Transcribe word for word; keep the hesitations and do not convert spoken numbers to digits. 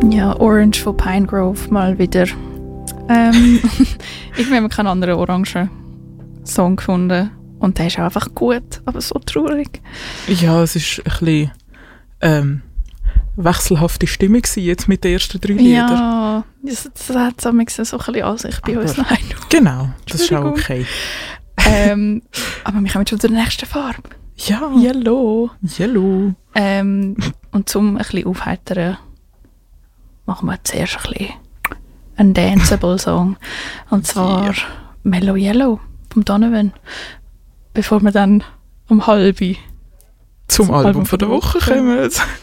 Ja, Orange von Pinegrove mal wieder. Ähm, irgendwie haben wir keinen anderen Orangen-Song gefunden. Und der ist auch einfach gut, aber so traurig. Ja, es ist ein bisschen ähm, wechselhafte Stimmung gewesen, jetzt mit den ersten drei Liedern. Ja, das, das hat so ein bisschen an sich bei aber uns. Nein. Genau, das ist auch okay. ähm, aber wir kommen schon zur nächsten Farbe. Ja. Yellow. Yellow. Ähm, und zum ein bisschen aufheitern machen wir zuerst ein bisschen einen Danceable-Song. Und zwar yeah. Mellow Yellow vom Donovan. Bevor wir dann um halb zum, zum Album, Album von der Woche kommen.